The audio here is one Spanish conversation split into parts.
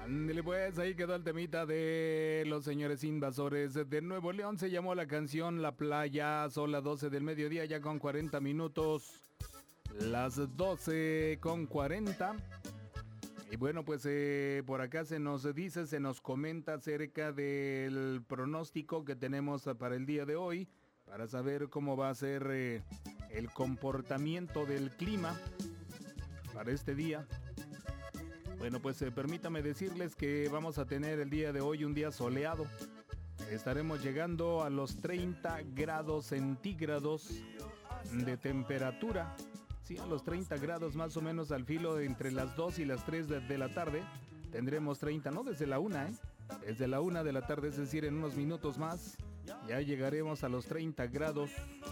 Ándale pues, ahí quedó el temita de los señores invasores de Nuevo León. Se llamó la canción La Playa. Son las 12 del mediodía, ya con 40 minutos. Las 12 con 40. Y bueno, pues por acá se nos dice, se nos comenta acerca del pronóstico que tenemos para el día de hoy, para saber cómo va a ser el comportamiento del clima para este día. Bueno, pues permítame decirles que vamos a tener el día de hoy un día soleado. Estaremos llegando a los 30 grados centígrados de temperatura. Sí, a los 30 grados más o menos al filo de entre las 2 y las 3 de la tarde. Tendremos 30, no desde la 1, desde la 1 de la tarde, es decir, en unos minutos más, ya llegaremos a los 30 grados.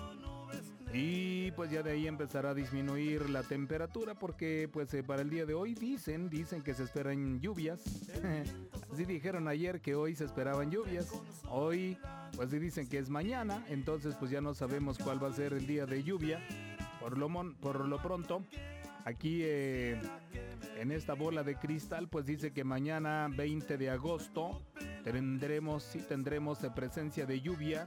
Y pues ya de ahí empezará a disminuir la temperatura porque pues para el día de hoy dicen que se esperan lluvias. Así dijeron ayer que hoy se esperaban lluvias. Hoy pues dicen que es mañana, entonces pues ya no sabemos cuál va a ser el día de lluvia. Por lo pronto, aquí en esta bola de cristal pues dice que mañana 20 de agosto tendremos presencia de lluvia.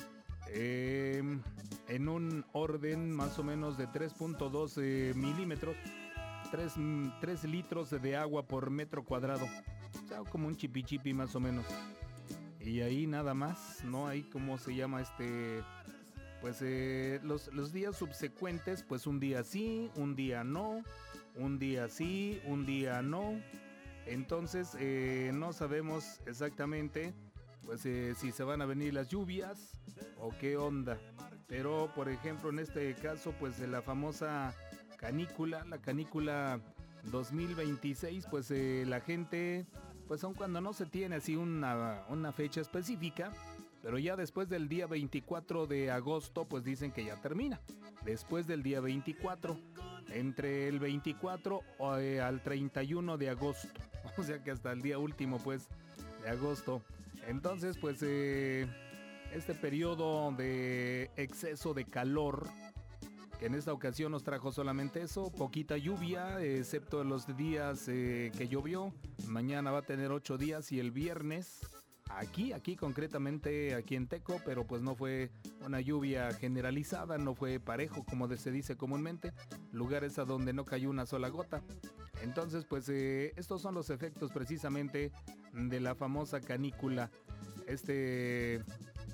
En un orden más o menos de 3.2 milímetros, 3 litros de agua por metro cuadrado, o sea, como un chipi más o menos. Y ahí nada más, no hay cómo se llama pues los días subsecuentes, pues un día sí, un día no, un día sí, un día no. Entonces no sabemos exactamente pues si se van a venir las lluvias o qué onda. Pero por ejemplo en este caso pues de la famosa canícula, la canícula 2026, pues la gente, pues aun cuando no se tiene así una fecha específica, pero ya después del día 24 de agosto pues dicen que ya termina. Después del día 24, entre el 24 al 31 de agosto, o sea que hasta el día último pues de agosto. Entonces pues este periodo de exceso de calor, que en esta ocasión nos trajo solamente eso, poquita lluvia, excepto los días que llovió. Mañana va a tener 8 días y el viernes, aquí concretamente aquí en Teco, pero pues no fue una lluvia generalizada, no fue parejo como se dice comúnmente, lugares a donde no cayó una sola gota. Entonces pues estos son los efectos precisamente de la famosa canícula. Este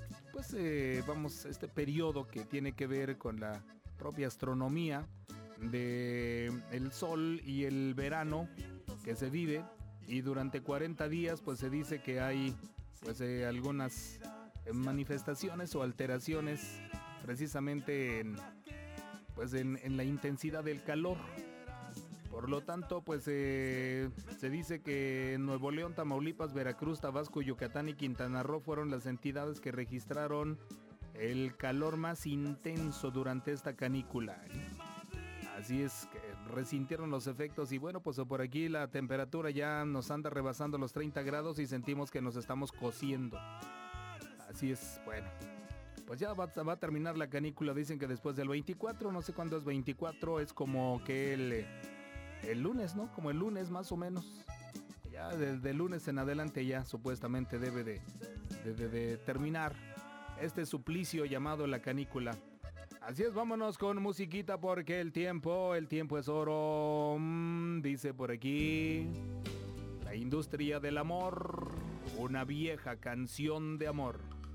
periodo que tiene que ver con la propia astronomía de el sol y el verano que se vive, y durante 40 días pues se dice que hay pues algunas manifestaciones o alteraciones precisamente en la intensidad del calor. Por lo tanto, pues se dice que Nuevo León, Tamaulipas, Veracruz, Tabasco, Yucatán y Quintana Roo fueron las entidades que registraron el calor más intenso durante esta canícula. Así es que resintieron los efectos y bueno, pues por aquí la temperatura ya nos anda rebasando los 30 grados y sentimos que nos estamos cociendo. Así es, bueno. Pues ya va a terminar la canícula, dicen que después del 24, no sé cuándo es 24, es como que el lunes, ¿no? Como el lunes más o menos. Ya desde el lunes en adelante ya supuestamente debe de terminar este suplicio llamado la canícula. Así es, vámonos con musiquita porque el tiempo es oro. Dice por aquí, la industria del amor, una vieja canción de amor.